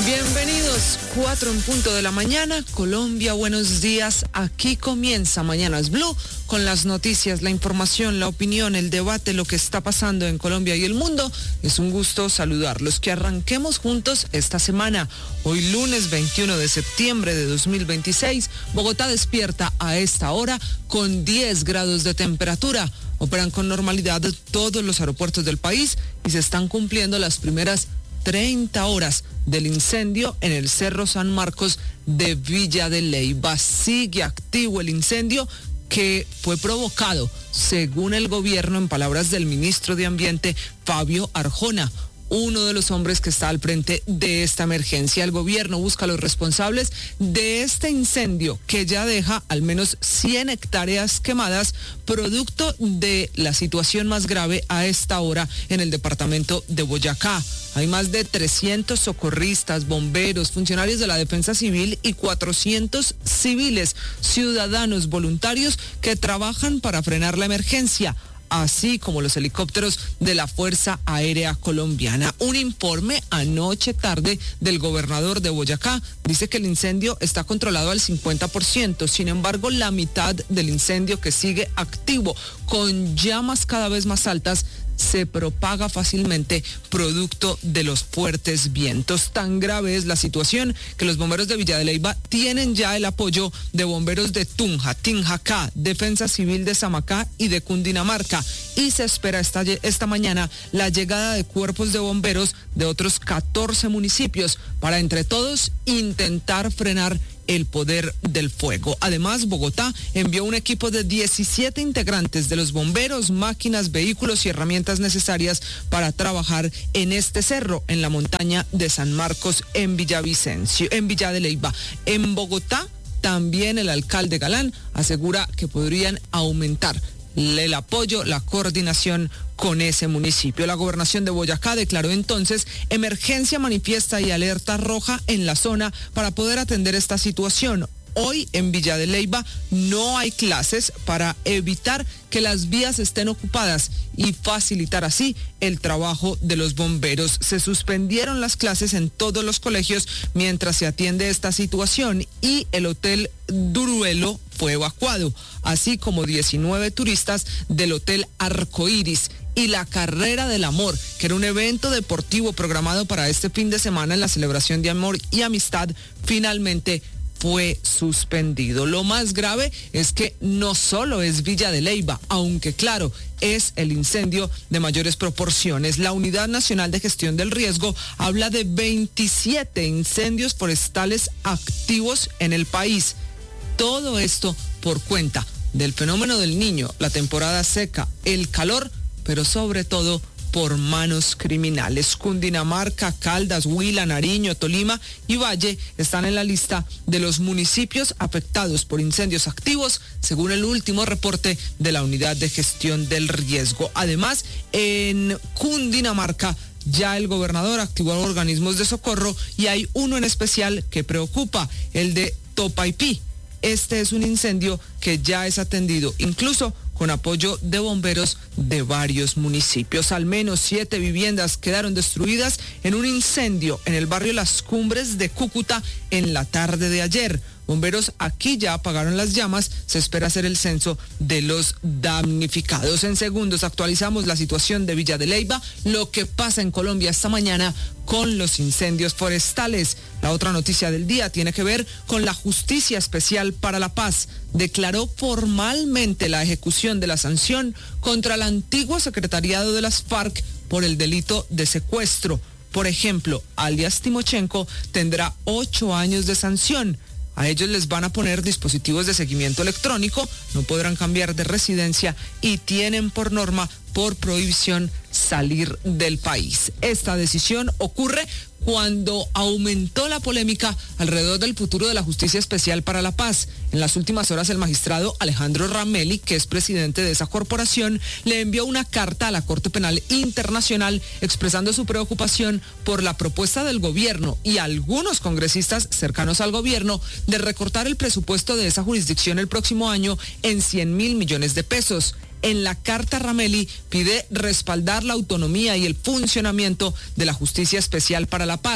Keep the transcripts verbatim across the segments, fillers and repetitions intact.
Bienvenidos, cuatro en punto de la mañana, Colombia, buenos días. Aquí comienza Mañanas Blue con las noticias, la información, la opinión, el debate, lo que está pasando en Colombia y el mundo. Es un gusto saludarlos, que arranquemos juntos esta semana. Hoy lunes veintiuno de septiembre de dos mil veintiséis, Bogotá despierta a esta hora con diez grados de temperatura. Operan con normalidad todos los aeropuertos del país y se están cumpliendo las primeras treinta horas del incendio en el Cerro San Marcos de Villa de Leyva. Sigue activo el incendio que fue provocado, según el gobierno, en palabras del ministro de Ambiente, Fabio Arjona, uno de los hombres que está al frente de esta emergencia. El gobierno busca a los responsables de este incendio que ya deja al menos cien hectáreas quemadas, producto de la situación más grave a esta hora en el departamento de Boyacá. Hay más de trescientos socorristas, bomberos, funcionarios de la Defensa Civil y cuatrocientos civiles, ciudadanos voluntarios que trabajan para frenar la emergencia, así como los helicópteros de la Fuerza Aérea Colombiana. Un informe anoche tarde del gobernador de Boyacá dice que el incendio está controlado al cincuenta por ciento. Sin embargo, la mitad del incendio, que sigue activo con llamas cada vez más altas, se propaga fácilmente producto de los fuertes vientos. Tan grave es la situación que los bomberos de Villa de Leyva tienen ya el apoyo de bomberos de Tunja, Tinjacá, Defensa Civil de Samacá y de Cundinamarca, y se espera esta, esta mañana la llegada de cuerpos de bomberos de otros catorce municipios para entre todos intentar frenar el poder del fuego. Además, Bogotá envió un equipo de diecisiete integrantes de los bomberos, máquinas, vehículos y herramientas necesarias para trabajar en este cerro, en la montaña de San Marcos, en Villavicencio, en Villa de Leyva. En Bogotá, también el alcalde Galán asegura que podrían aumentar el apoyo, la coordinación con ese municipio. La gobernación de Boyacá declaró entonces emergencia manifiesta y alerta roja en la zona para poder atender esta situación. Hoy en Villa de Leyva no hay clases para evitar que las vías estén ocupadas y facilitar así el trabajo de los bomberos. Se suspendieron las clases en todos los colegios mientras se atiende esta situación, y el Hotel Duruelo fue evacuado, así como diecinueve turistas del Hotel Arcoíris. Y la Carrera del Amor, que era un evento deportivo programado para este fin de semana en la celebración de amor y amistad, finalmente fue suspendido. Lo más grave es que no solo es Villa de Leyva, aunque claro, es el incendio de mayores proporciones. La Unidad Nacional de Gestión del Riesgo habla de veintisiete incendios forestales activos en el país. Todo esto por cuenta del fenómeno del Niño, la temporada seca, el calor, pero sobre todo por manos criminales. Cundinamarca, Caldas, Huila, Nariño, Tolima y Valle están en la lista de los municipios afectados por incendios activos, según el último reporte de la Unidad de Gestión del Riesgo. Además, en Cundinamarca ya el gobernador activó organismos de socorro y hay uno en especial que preocupa, el de Topaipí. Este es un incendio que ya es atendido, incluso con apoyo de bomberos de varios municipios. Al menos siete viviendas quedaron destruidas en un incendio en el barrio Las Cumbres de Cúcuta en la tarde de ayer. Bomberos aquí ya apagaron las llamas, se espera hacer el censo de los damnificados. En segundos actualizamos la situación de Villa de Leyva, lo que pasa en Colombia esta mañana con los incendios forestales. La otra noticia del día tiene que ver con la Justicia Especial para la Paz. Declaró formalmente la ejecución de la sanción contra el antiguo secretariado de las FARC por el delito de secuestro. Por ejemplo, alias Timochenko tendrá ocho años de sanción. A ellos les van a poner dispositivos de seguimiento electrónico, no podrán cambiar de residencia y tienen por norma, por prohibición, salir del país. Esta decisión ocurre cuando aumentó la polémica alrededor del futuro de la Justicia Especial para la Paz. En las últimas horas, el magistrado Alejandro Ramelli, que es presidente de esa corporación, le envió una carta a la Corte Penal Internacional expresando su preocupación por la propuesta del gobierno y algunos congresistas cercanos al gobierno de recortar el presupuesto de esa jurisdicción el próximo año en cien mil millones de pesos. En la carta, Ramelli pide respaldar la autonomía y el funcionamiento de la Justicia Especial para la Paz.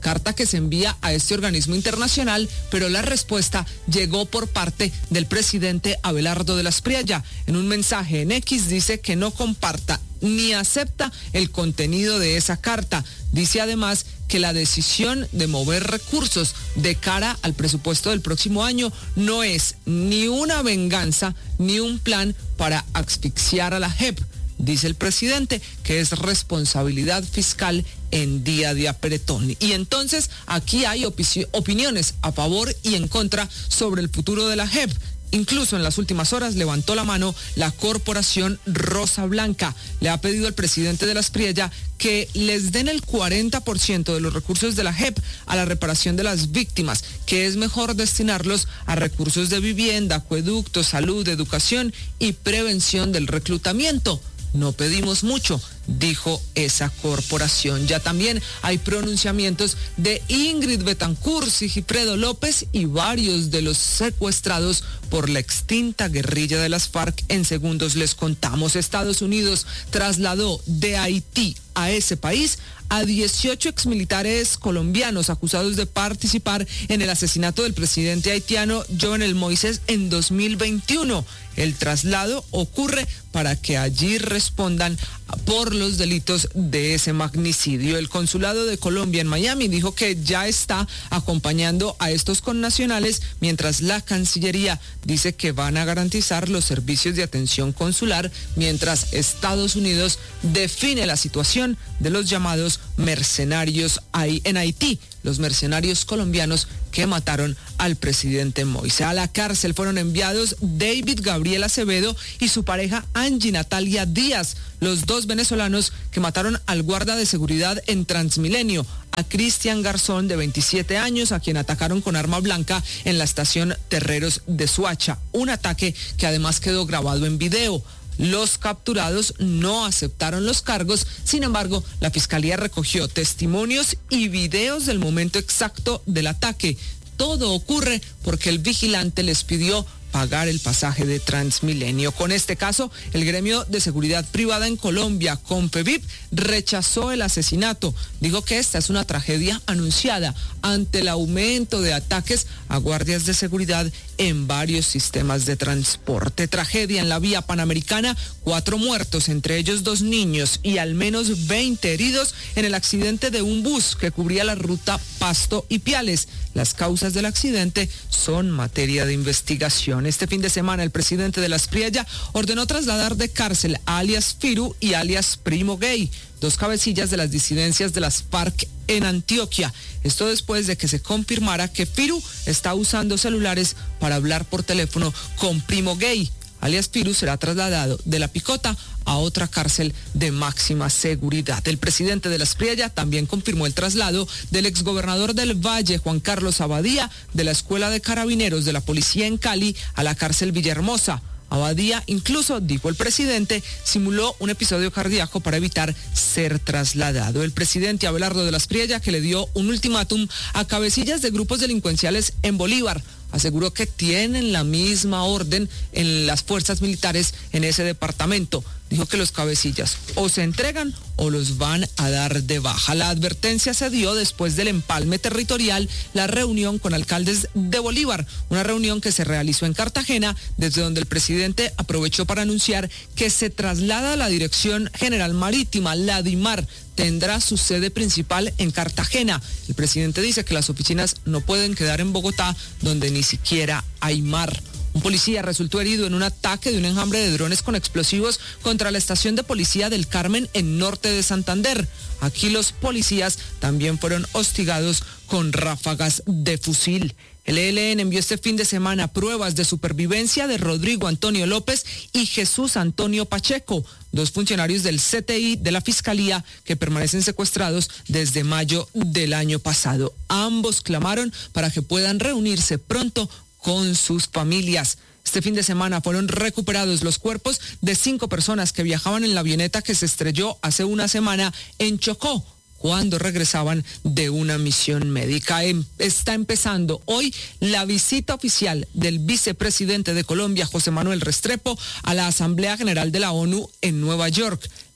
carta que se envía a este organismo internacional, pero la respuesta llegó por parte del presidente Abelardo de la Espriella. En un mensaje en X dice que no comparta ni acepta el contenido de esa carta. Dice además que la decisión de mover recursos de cara al presupuesto del próximo año no es ni una venganza ni un plan para asfixiar a la J E P. Dice el presidente que es responsabilidad fiscal en día de apretón. Y entonces aquí hay opi- opiniones a favor y en contra sobre el futuro de la J E P. Incluso en las últimas horas levantó la mano la corporación Rosa Blanca. Le ha pedido al presidente de la Espriella que les den el cuarenta por ciento de los recursos de la J E P a la reparación de las víctimas, que es mejor destinarlos a recursos de vivienda, acueductos, salud, educación y prevención del reclutamiento. No pedimos mucho, dijo esa corporación. Ya también hay pronunciamientos de Ingrid Betancourt, Sigifredo López y varios de los secuestrados por la extinta guerrilla de las FARC. En segundos les contamos. Estados Unidos trasladó de Haití a ese país a dieciocho exmilitares colombianos acusados de participar en el asesinato del presidente haitiano Jovenel Moïse en dos mil veintiuno. El traslado ocurre para que allí respondan por los delitos de ese magnicidio. El consulado de Colombia en Miami dijo que ya está acompañando a estos connacionales, mientras la Cancillería dice que van a garantizar los servicios de atención consular, mientras Estados Unidos define la situación de los llamados mercenarios en Haití, los mercenarios colombianos que mataron al presidente Moïse. A la cárcel fueron enviados David Gabriel Acevedo y su pareja Angie Natalia Díaz, los dos venezolanos que mataron al guarda de seguridad en Transmilenio, a Cristian Garzón, de veintisiete años, a quien atacaron con arma blanca en la estación Terreros de Suacha. Un ataque que además quedó grabado en video. Los capturados no aceptaron los cargos, sin embargo, la Fiscalía recogió testimonios y videos del momento exacto del ataque. Todo ocurre porque el vigilante les pidió pagar el pasaje de Transmilenio. Con este caso, el gremio de seguridad privada en Colombia, Confevip, rechazó el asesinato. Dijo que esta es una tragedia anunciada ante el aumento de ataques a guardias de seguridad en varios sistemas de transporte. Tragedia en la vía panamericana, cuatro muertos, entre ellos dos niños, y al menos veinte heridos en el accidente de un bus que cubría la ruta Pasto y Piales. Las causas del accidente son materia de investigación. Este fin de semana el presidente de la Espriella ordenó trasladar de cárcel a alias Firu y alias Primo Gay, dos cabecillas de las disidencias de las FARC en Antioquia. Esto después de que se confirmara que Firu está usando celulares para hablar por teléfono con Primo Gay. Alias Firu será trasladado de La Picota a otra cárcel de máxima seguridad. El presidente de la Espriella también confirmó el traslado del exgobernador del Valle, Juan Carlos Abadía, de la Escuela de Carabineros de la Policía en Cali a la cárcel Villahermosa. Abadía, incluso, dijo el presidente, simuló un episodio cardíaco para evitar ser trasladado. El presidente Abelardo de la Espriella, que le dio un ultimátum a cabecillas de grupos delincuenciales en Bolívar, aseguró que tienen la misma orden en las fuerzas militares en ese departamento. Dijo que los cabecillas o se entregan o los van a dar de baja. La advertencia se dio después del empalme territorial, la reunión con alcaldes de Bolívar, una reunión que se realizó en Cartagena, desde donde el presidente aprovechó para anunciar que se traslada a la Dirección General Marítima, la DIMAR, tendrá su sede principal en Cartagena. El presidente dice que las oficinas no pueden quedar en Bogotá, donde ni siquiera hay mar. Un policía resultó herido en un ataque de un enjambre de drones con explosivos contra la estación de policía del Carmen en norte de Santander. Aquí los policías también fueron hostigados con ráfagas de fusil. El E L N envió este fin de semana pruebas de supervivencia de Rodrigo Antonio López y Jesús Antonio Pacheco, dos funcionarios del C T I de la Fiscalía que permanecen secuestrados desde mayo del año pasado. Ambos clamaron para que puedan reunirse pronto con sus familias. Este fin de semana fueron recuperados los cuerpos de cinco personas que viajaban en la avioneta que se estrelló hace una semana en Chocó, cuando regresaban de una misión médica. Está empezando hoy la visita oficial del vicepresidente de Colombia, José Manuel Restrepo, a la Asamblea General de la ONU en Nueva York.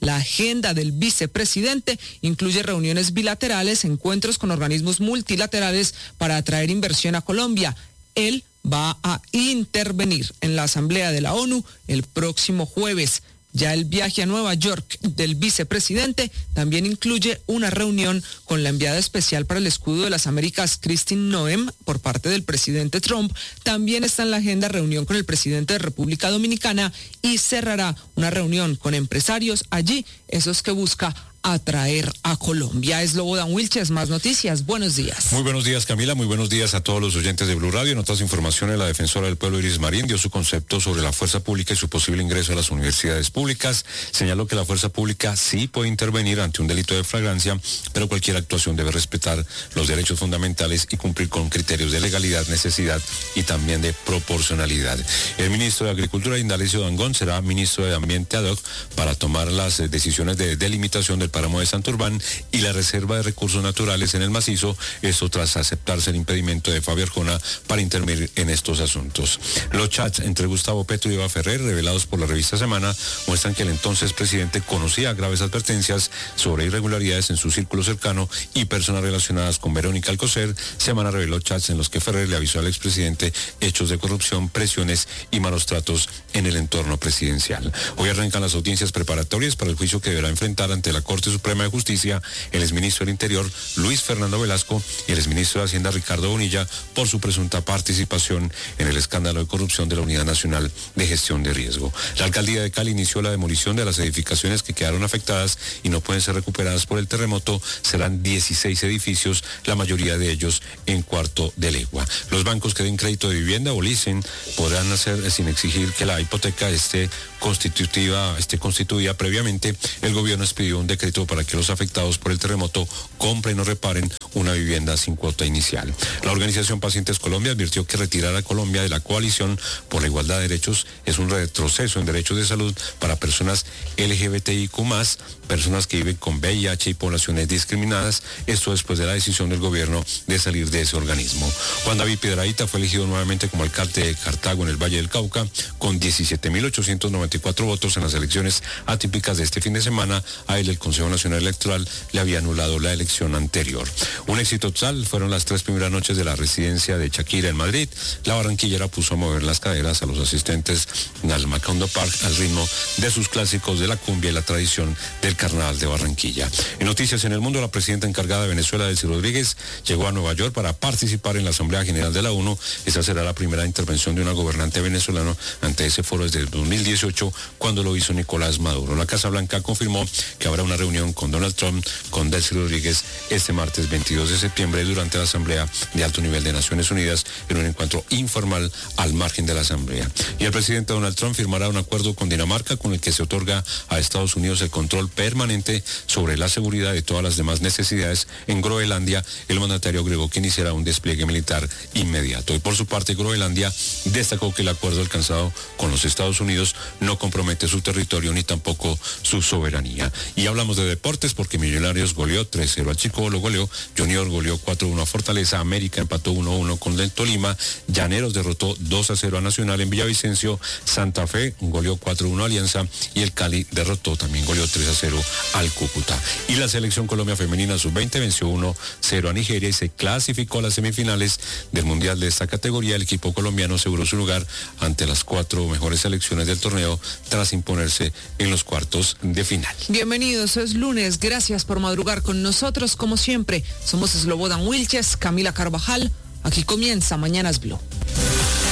La agenda del vicepresidente incluye reuniones bilaterales, encuentros con organismos multilaterales para atraer inversión a Colombia. Él va a intervenir en la Asamblea de la ONU el próximo jueves. Ya el viaje a Nueva York del vicepresidente también incluye una reunión con la enviada especial para el Escudo de las Américas, Christine Noem, por parte del presidente Trump. También está en la agenda reunión con el presidente de República Dominicana y cerrará una reunión con empresarios allí, esos que busca atraer a Colombia. Es Slobodan Wilches, más noticias. Buenos días. Muy buenos días, Camila. Muy buenos días a todos los oyentes de Blue Radio. En otras informaciones, la defensora del pueblo, Iris Marín, dio su concepto sobre la fuerza pública y su posible ingreso a las universidades públicas. Señaló que la fuerza pública sí puede intervenir ante un delito de flagrancia, pero cualquier actuación debe respetar los derechos fundamentales y cumplir con criterios de legalidad, necesidad y también de proporcionalidad. El ministro de Agricultura, Indalecio Dangond, será ministro de Ambiente ad hoc para tomar las decisiones de delimitación del páramo de Santurbán y la reserva de recursos naturales en el macizo, esto tras aceptarse el impedimento de Fabio Arjona para intervenir en estos asuntos. Los chats entre Gustavo Petro y Eva Ferrer, revelados por la revista Semana, muestran que el entonces presidente conocía graves advertencias sobre irregularidades en su círculo cercano y personas relacionadas con Verónica Alcocer. Semana reveló chats en los que Ferrer le avisó al expresidente hechos de corrupción, presiones y malos tratos en el entorno presidencial. Hoy arrancan las audiencias preparatorias para el juicio que deberá enfrentar ante la Corte Suprema de Justicia el exministro del Interior, Luis Fernando Velasco, y el exministro de Hacienda, Ricardo Bonilla, por su presunta participación en el escándalo de corrupción de la Unidad Nacional de Gestión de Riesgo. La alcaldía de Cali inició la demolición de las edificaciones que quedaron afectadas y no pueden ser recuperadas por el terremoto. Serán dieciséis edificios, la mayoría de ellos en cuarto de legua. Los bancos que den crédito de vivienda o leasing podrán hacer sin exigir que la hipoteca esté constitutiva, esté constituida previamente. El gobierno expidió un decreto para que los afectados por el terremoto compren o reparen una vivienda sin cuota inicial. La organización Pacientes Colombia advirtió que retirar a Colombia de la coalición por la igualdad de derechos es un retroceso en derechos de salud para personas L G B T I Q más, personas que viven con V I H y poblaciones discriminadas, esto después de la decisión del gobierno de salir de ese organismo. Juan David Piedrahíta fue elegido nuevamente como alcalde de Cartago en el Valle del Cauca con diecisiete mil ochocientos noventa y cuatro votos en las elecciones atípicas de este fin de semana. A él el Consejo Nacional Electoral le había anulado la elección anterior. Un éxito total fueron las tres primeras noches de la residencia de Shakira en Madrid. La barranquillera puso a mover las caderas a los asistentes al Macondo Park al ritmo de sus clásicos de la cumbia y la tradición del Carnaval de Barranquilla. En noticias en el mundo, la presidenta encargada de Venezuela, Delcy Rodríguez, llegó a Nueva York para participar en la Asamblea General de la ONU. Esa será la primera intervención de una gobernante venezolana ante ese foro desde el dos mil dieciocho, cuando lo hizo Nicolás Maduro. La Casa Blanca confirmó que habrá una reunión con Donald Trump, con Delcy Rodríguez, este martes veintidós de septiembre durante la Asamblea de Alto Nivel de Naciones Unidas, en un encuentro informal al margen de la Asamblea. Y el presidente Donald Trump firmará un acuerdo con Dinamarca con el que se otorga a Estados Unidos el control permanente sobre la seguridad de todas las demás necesidades en Groenlandia. El mandatario agregó que iniciará un despliegue militar inmediato. Y por su parte, Groenlandia destacó que el acuerdo alcanzado con los Estados Unidos no compromete su territorio ni tampoco su soberanía. Y hablamos de deportes porque Millonarios goleó tres cero al Chico, lo goleó. Junior goleó cuatro uno a Fortaleza. América empató uno uno con el Tolima. Llaneros derrotó dos a cero a Nacional en Villavicencio. Santa Fe goleó cuatro uno a Alianza. Y el Cali derrotó, también goleó tres a cero al Cúcuta. Y la selección Colombia femenina sub veinte venció uno cero a Nigeria y se clasificó a las semifinales del Mundial de esta categoría. El equipo colombiano aseguró su lugar ante las cuatro mejores selecciones del torneo tras imponerse en los cuartos de final. Bienvenidos, es lunes. Gracias por madrugar con nosotros como siempre. Somos Slobodan Wilches, Camila Carvajal. Aquí comienza Mañanas Blue.